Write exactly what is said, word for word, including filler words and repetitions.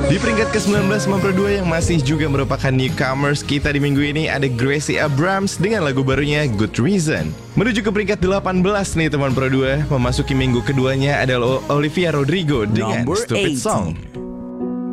Di peringkat ke sembilan belas Mempro dua yang masih juga merupakan newcomers kita di minggu ini ada Gracie Abrams dengan lagu barunya Good Reason. Menuju ke peringkat delapan belas nih teman Pro dua, memasuki minggu keduanya adalah Olivia Rodrigo dengan Number Stupid eighty. Song.